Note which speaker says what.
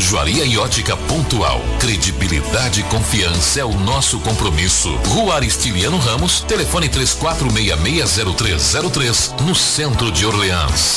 Speaker 1: Joalheria e ótica pontual. Credibilidade e confiança é o nosso compromisso. Rua Aristiliano Ramos, telefone 34660303, no centro de Orleans.